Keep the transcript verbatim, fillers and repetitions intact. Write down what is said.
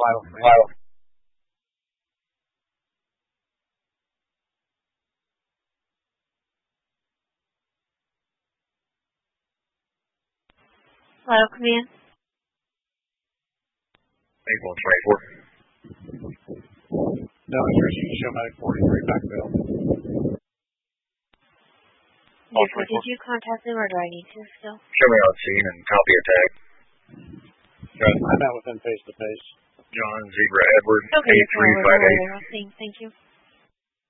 Vital. Vital. Vital command. eight one twenty-four. No answers. You can show medic forty-three back bill. Did you contact them or do I need to still? Show me on scene and copy attack. I met with them face to face. John Zebra Edward, Okay, eight three five eight. thank you.